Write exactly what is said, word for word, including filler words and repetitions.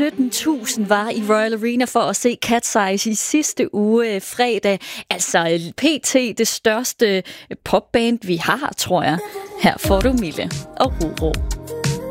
sytten tusind var i Royal Arena for at se Cat's Eyes i sidste uge fredag. Altså P T det største popband, vi har, tror jeg. Her får du Mille og Roro.